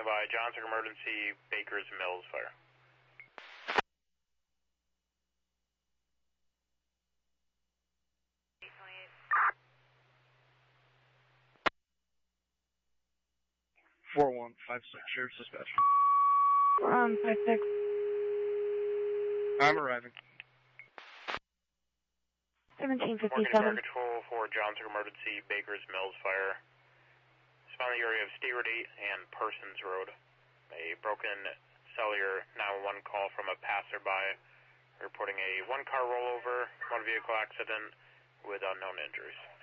by Johnson Emergency, Baker's Mills Fire. Sheriff's Dispatch. 56. I'm arriving. 1757. Working Fire Control for Johnson Emergency, Baker's Mills Fire. Found the area of State Road 8 and Parsons Road. A broken cellular 911 call from a passerby reporting a one-car rollover, one vehicle accident with unknown injuries.